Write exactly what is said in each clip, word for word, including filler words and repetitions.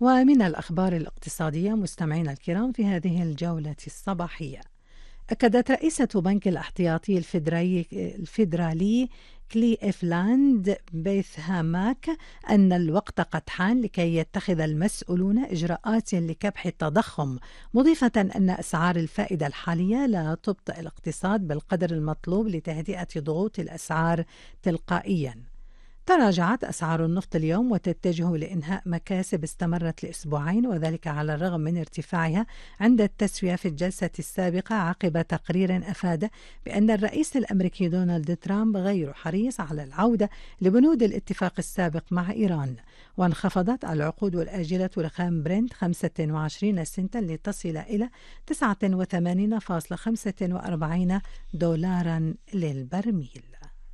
ومن الأخبار الاقتصادية مستمعينا الكرام في هذه الجولة الصباحية، أكدت رئيسة بنك الاحتياطي الفيدرالي, الفيدرالي كليفلاند بيثهاماك أن الوقت قد حان لكي يتخذ المسؤولون إجراءات لكبح التضخم، مضيفة أن أسعار الفائدة الحالية لا تبطئ الاقتصاد بالقدر المطلوب لتهدئة ضغوط الأسعار تلقائيا. تراجعت أسعار النفط اليوم وتتجه لإنهاء مكاسب استمرت لأسبوعين، وذلك على الرغم من ارتفاعها عند التسوية في الجلسة السابقة عقب تقرير أفاد بأن الرئيس الأمريكي دونالد ترامب غير حريص على العودة لبنود الاتفاق السابق مع إيران. وانخفضت العقود الآجلة لخام برنت خمسة وعشرين سنتا لتصل إلى تسعة وثمانين فاصلة خمسة وأربعين دولارا للبرميل.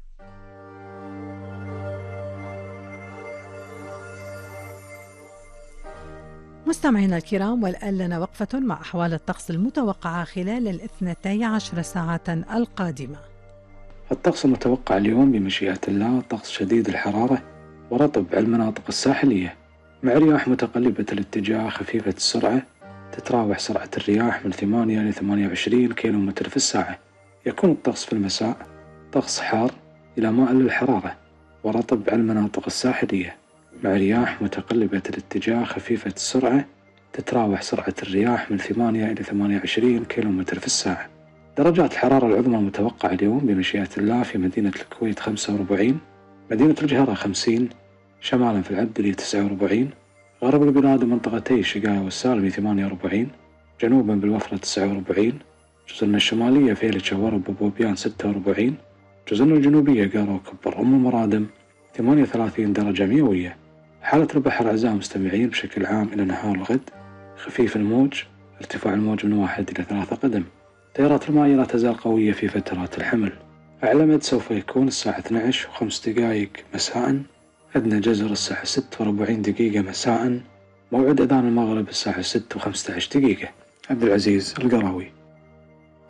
مستمعينا الكرام، والآن لنا وقفة مع أحوال الطقس المتوقعة خلال الاثنتي عشر ساعة القادمة. الطقس المتوقع اليوم بمشيئة الله طقس شديد الحرارة ورطب على المناطق الساحلية، مع رياح متقلبة الاتجاه خفيفة السرعة، تتراوح سرعة الرياح من ثمانية إلى ثمانية وعشرين كيلومتر في الساعة. يكون الطقس في المساء طقس حار إلى مائل للحرارة ورطب على المناطق الساحلية، مع رياح متقلبة الاتجاه خفيفة السرعة، تتراوح سرعة الرياح من ثمانية إلى ثمانية وعشرين كيلومتر في الساعة. درجات الحرارة العظمى المتوقعة اليوم بمشيئة الله في مدينة الكويت خمسة وأربعين، مدينة الجهرة خمسين، شمالا في العبدلي تسعة وأربعين، غرب البلاد ومنطقتي الشقاية والسالمي ثمانية وأربعين، جنوبا بالوفرة تسعة وأربعين، جزرنا الشمالية فيلة ورب وبوبيان ستة وأربعين، جزرنا الجنوبية قارة وكبر أم مرادم ثمانية وثلاثين درجة مئوية. حالة البحر أعزائي المستمعين بشكل عام إلى نهار الغد خفيف الموج، ارتفاع الموج من واحد إلى ثلاثة قدم. تيارات الماء لا تزال قوية في فترات الحمل. أعلى سوف يكون الساعة اثنتي عشرة وخمس دقائق مساء، أدنى جزر الساعة ستة وأربعين دقيقة مساء، موعد أذان المغرب الساعة ستة وخمسة عشر دقيقة. عبد العزيز القراوي.